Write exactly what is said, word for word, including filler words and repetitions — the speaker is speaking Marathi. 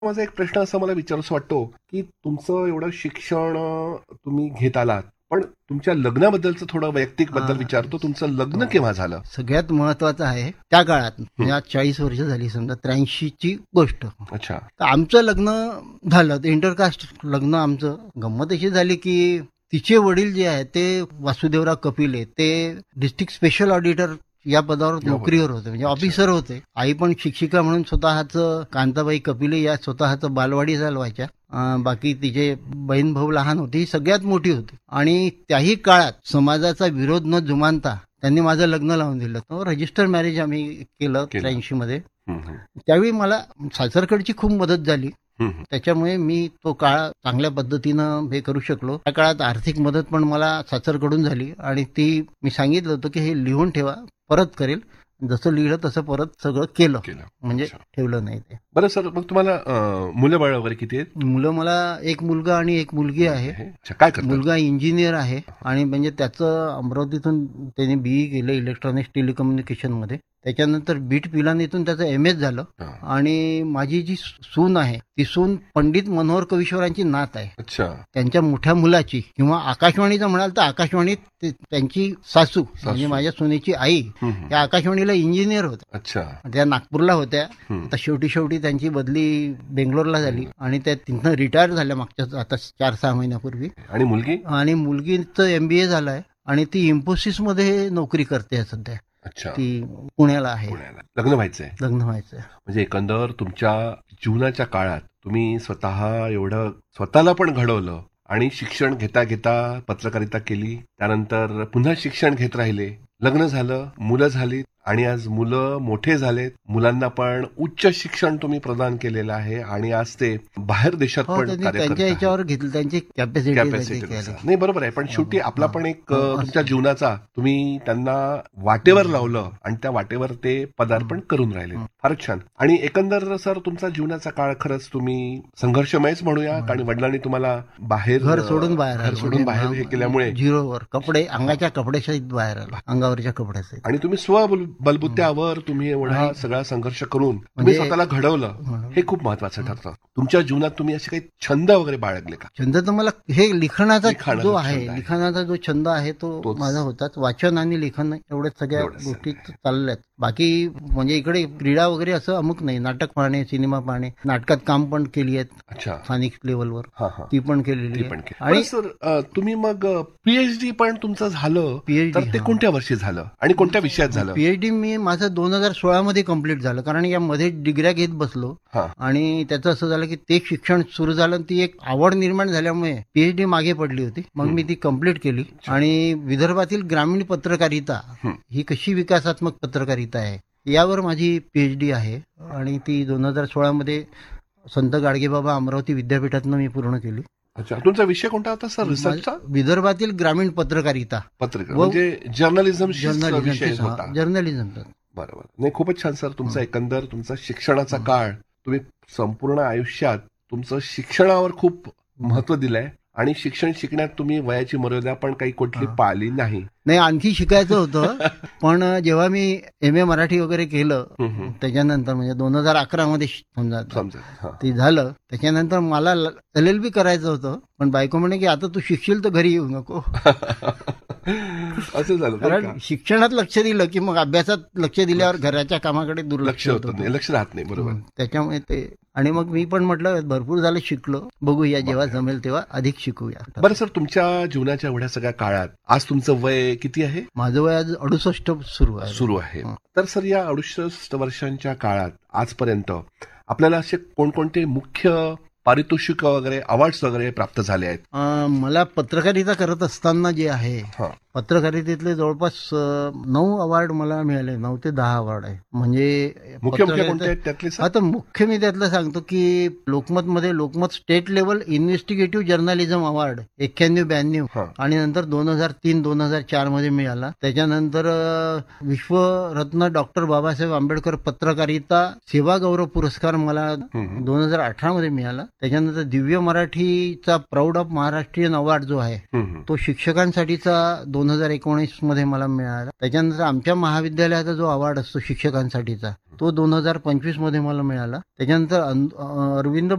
माझा एक प्रश्न असा मला विचारूसा वाटतो, की तुमचं एवढं शिक्षण अ, तुम्ही घेत आलात, पण तुमच्या लग्नाबद्दलचं थोडं वैयक्तिक बद्दल हा. विचारतो. तुमचं लग्न हो. केव्हा झालं? सगळ्यात महत्वाचं आहे त्या काळात म्हणजे आज चाळीस वर्ष झाली समजा त्र्याऐंशीची गोष्ट. अच्छा. तर आमचं लग्न झालं तर इंटरकास्ट लग्न आमचं. गंमत अशी झाली की तिचे वडील जे आहेत ते वासुदेवराव कपिले ते डिस्ट्रिक्ट स्पेशल ऑडिटर या पदावर नोकरीवर होते म्हणजे ऑफिसर होते. आई पण शिक्षिका म्हणून स्वतःचं कांताबाई कपिले या स्वतःचं बालवाडी चालवायच्या. अं, बाकी तिचे बहीण भाऊ लहान होते, ही सगळ्यात मोठी होती. आणि त्याही काळात समाजाचा विरोध न जुमानता त्यांनी माझं लग्न लावून दिलं. तो रजिस्टर मॅरेज आम्ही केलं केलं. त्र्याऐंशी मध्ये. हं, हं. त्यावेळी मला सासरकडची खूप मदत झाली. हं, हं. त्याच्यामुळे मी तो काळ चांगल्या पद्धतीनं हे करू शकलो. त्या काळात आर्थिक मदत पण मला सासरकडून झाली आणि ती मी सांगितलं होतं की हे लिहून ठेवा, परत करेल. जसं लिहिलं तसं परत सगळं केलं, केलं. म्हणजे अच्छा. ठेवलं नाही ते. बरं सर, मग तुम्हाला अ, मुलं बाळ वगैरे किती आहेत? मुलं मला एक मुलगा आणि एक मुलगी आहे. अच्छा, काय करतात? मुलगा इंजिनियर आहे आणि म्हणजे त्याचं अमरावतीतून त्याने बीई केलं इलेक्ट्रॉनिक्स टेलिकम्युनिकेशन मध्ये. त्याच्यानंतर बीट पिलानीतून त्याचं एम एस झालं. हा. आणि माझी जी सून आहे ती सून पंडित मनोहर कविश्वरांची नात आहे. अच्छा. त्यांच्या मोठ्या मुलाची किंवा आकाशवाणीचं म्हणाल तर आकाशवाणीत ते- त्यांची सासू म्हणजे माझ्या सुनेची आई हं, हं. त्या आकाशवाणीला इंजिनियर होत्या. अच्छा. त्या नागपूरला होत्या. हं. तर शेवटी शेवटी त्यांची बदली बेंगलोरला झाली आणि त्या तिथनं रिटायर झाल्या मागच्या आता चार सहा महिन्यापूर्वी. आणि मुलगी? आणि मुलगीचं एमबीए झालंय आणि ती इन्फोसिस मध्ये नोकरी करते सध्या. अच्छा. ती पुण्याला आहे. पुण्याला. लग्न व्हायचंय. लग्न व्हायचं. म्हणजे एकंदर तुमच्या जीवनाच्या काळात तुम्ही स्वतः एवढं स्वतःला पण घडवलं आणि शिक्षण घेता घेता पत्रकारिता केली. त्यानंतर पुन्हा शिक्षण घेत राहिले. लग्न झालं, मुलं झाली आणि आज मुलं मोठे झालेत. मुलांना पण उच्च शिक्षण तुम्ही प्रदान केलेलं आहे आणि आज ते बाहेर देशात हो, पण त्यांनी कार्य त्यांच्या करत आहेत. याच्यावर घेतली त्यांची कॅपॅसिटी कॅपॅसिटी नाही, बरोबर आहे. पण शेवटी आपला पण एक अ, तुमच्या जीवनाचा तुम्ही त्यांना वाटेवर लावलं आणि त्या वाटेवर ते पदार्पण करून राहिले. फारच छान. आणि एकंदर सर तुमचा जीवनाचा काळ खरंच तुम्ही संघर्षमयच म्हणूया. कारण वडिलांनी तुम्हाला बाहेर घर सोडून बाहेर घर आलो. सोडून बाहेर हे केल्यामुळे झिरोवर कपडे अंगाच्या कपड्यासहित बाहेर आलो. अंगावरच्या कपड्यासहित. आणि तुम्ही स्वबलबुत्यावर तुम्ही एवढा सगळा संघर्ष करून तुम्ही म्हणजे- स्वतःला घडवलं, हे खूप महत्वाचं ठरतं. तुमच्या जीवनात तुम्ही असे काही छंद वगैरे बाळगले का? छंद तर मला हे लिखाणाचा लिखाणाचा जो छंद आहे आहे. लिखाणाचा जो छंद आहे तो तोच. माझा होताच. वाचन आणि लेखन एवढ्याच सगळ्या एवढंच. गोष्टी चालल्यात. बाकी म्हणजे इकडे क्रीडा वगैरे असं अमुक नाही. नाटक पाहणे, सिनेमा पाहणे, नाटकात काम पण केली आहेत अच्छा. स्थानिक लेवलवर. हा हा ती पण केलेली ती आहे. पण केली. आणि बरं सर, अ, तुम्ही मग पीएचडी पण तुमचं झालं, PhD, तर ते हा. कोणत्या वर्षी झालं आणि कोणत्या विषयात झालं? पीएचडी मी माझं दोन हजार सोळा मध्ये कम्प्लीट झालं. कारण यामध्ये डिग्र्या घेत बसलो हा. आणि त्याचं असं झालं की ते शिक्षण सुरू झालं आणि ती एक आवड निर्माण झाल्यामुळे पीएचडी मागे पडली होती. मग मी ती कम्प्लीट केली. आणि विदर्भातील ग्रामीण पत्रकारिता हं. ही कशी विकासात्मक पत्रकारिता आहे यावर माझी पीएचडी आहे आणि ती दोन हजार सोळा मध्ये संत गाडगेबाबा अमरावती विद्यापीठातनं मी पूर्ण केली. अच्छा. तुमचा विषय कोणता होता सर रिसर्चचा? विदर्भातील ग्रामीण पत्रकारिता. पत्रकार व- म्हणजे जर्नलिझम विषय जर्नलिझम होता. जर्नलिझम बरोबर. नाही, खूपच छान सर. तुमचा एकंदर तुमचा शिक्षणाचा काळ तुम्ही संपूर्ण आयुष्यात तुमचं शिक्षणावर खूप महत्व दिलंय आणि शिक्षण शिकण्यात तुम्ही वयाची मर्यादा पण काही कुठली पाळली नाही. नाही, आणखी शिकायचं होतं. पण जेव्हा मी एम ए मराठी वगैरे केलं हं, हं. त्याच्यानंतर म्हणजे दोन हजार अकरा मध्ये समजा समजा. हा. ते झालं. त्याच्यानंतर मला एल एल बी करायचं होतं. पण बायको म्हणे की आता तू शिकशील तर घरी येऊ नको. असं झालं बरं कारण का? शिक्षणात लक्ष दिलं की मग अभ्यासात लक्ष दिल्यावर घराच्या कामाकडे दुर्लक्ष लक्ष होत होतं. नाही, लक्ष राहत नाही. बरोबर. त्याच्यामुळे ते आणि मग मी पण म्हटलं भरपूर झालं शिकलो, बघूया जेव्हा जमेल तेव्हा अधिक शिकूया. बरं सर, तुमच्या जीवनाच्या एवढ्या सगळ्या काळात आज तुमचं वय किती आहे? माझं वय आज अडुसष्ट सुरू आहे. सुरू आहे. हं. तर सर या अडुसष्ट वर्षांच्या काळात आजपर्यंत आपल्याला असे कोणकोणते मुख्य पारितोषिक वगैरे अवॉर्ड्स वगैरे प्राप्त झाले आहेत? अं, मला पत्रकारिता करत असताना जे आहे हा. पत्रकारितेतले जवळपास अं, नऊ अवॉर्ड मला मिळाले. नऊ ते दहा अवॉर्ड आहे. म्हणजे मुख्य मुख्य पत्रकारिता- कोणते आहेत त्यातले सर? आता मुख्य मी त्यातलं सांगतो की लोकमतमध्ये Lokmat state level investigative journalism award एक्क्याण्णव ब्याण्णव हा. आणि नंतर दोन हजार तीन दोन हजार चार मध्ये मिळाला. त्याच्यानंतर अं, विश्वरत्न डॉक्टर बाबासाहेब आंबेडकर पत्रकारिता सेवा गौरव पुरस्कार मला हम्म. दोन हजार अठरा मध्ये मिळाला. त्याच्यानंतर दिव्य मराठीचा प्राऊड ऑफ महाराष्ट्रीयन अवॉर्ड जो आहे हम्म. तो शिक्षकांसाठीचा दोन हजार एकोणीस मध्ये मला मिळाला. त्याच्यानंतर आमच्या महाविद्यालयाचा जो अवॉर्ड असतो शिक्षकांसाठीचा तो दोन हजार पंचवीस मध्ये मला मिळाला. त्याच्यानंतर अन- अरविंद